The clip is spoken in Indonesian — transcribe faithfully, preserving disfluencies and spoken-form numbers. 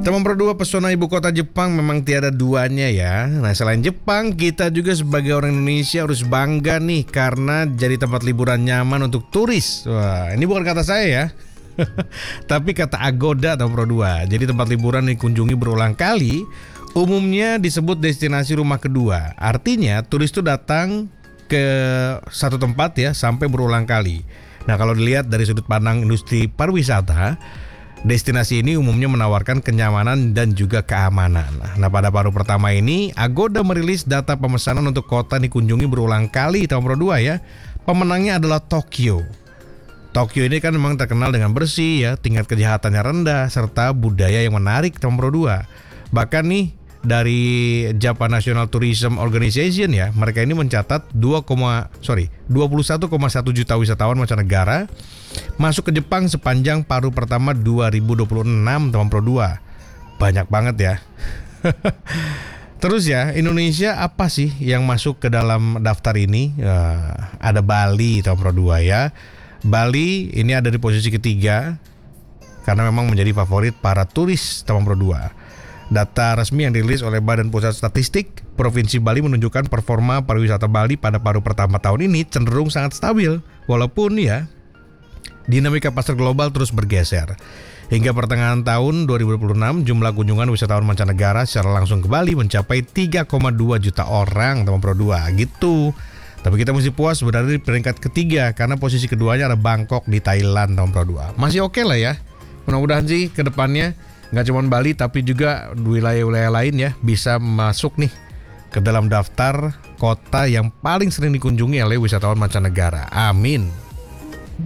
Teman berdua, pesona ibu kota Jepang memang tiada duanya ya. Nah, selain Jepang, kita juga sebagai orang Indonesia harus bangga nih karena jadi tempat liburan nyaman untuk turis. Wah, ini bukan kata saya ya. Tapi kata Agoda teman berdua. Jadi tempat liburan dikunjungi berulang kali umumnya disebut destinasi rumah kedua. Artinya turis itu datang ke satu tempat ya sampai berulang kali. Nah, kalau dilihat dari sudut pandang industri pariwisata, destinasi ini umumnya menawarkan kenyamanan dan juga keamanan. Nah, pada paruh pertama ini, Agoda merilis data pemesanan untuk kota dikunjungi berulang kali tahun dua ya. Pemenangnya adalah Tokyo. Tokyo ini kan memang terkenal dengan bersih ya, tingkat kejahatannya rendah, serta budaya yang menarik tahun dua. Bahkan nih, dari Japan National Tourism Organization ya, mereka ini mencatat dua, sorry, dua puluh satu koma satu juta wisatawan mancanegara masuk ke Jepang sepanjang paruh pertama dua ribu dua puluh enam tahun dua. Banyak banget ya. Terus ya, Indonesia apa sih yang masuk ke dalam daftar ini? Uh, ada Bali tahun dua ya. Bali ini ada di posisi ketiga karena memang menjadi favorit para turis tahun dua. Data resmi yang dirilis oleh Badan Pusat Statistik Provinsi Bali menunjukkan performa pariwisata Bali pada paruh pertama tahun ini cenderung sangat stabil. Walaupun ya, dinamika pasar global terus bergeser. Hingga pertengahan tahun dua ribu dua puluh enam, jumlah kunjungan wisatawan mancanegara secara langsung ke Bali mencapai tiga koma dua juta orang tahun dua gitu. Tapi kita mesti puas berada di peringkat ketiga karena posisi keduanya ada Bangkok di Thailand tahun dua. Masih oke lah ya. Mudah-mudahan sih ke depannya nggak cuma Bali tapi juga wilayah-wilayah lain ya bisa masuk nih ke dalam daftar kota yang paling sering dikunjungi oleh wisatawan mancanegara. Amin.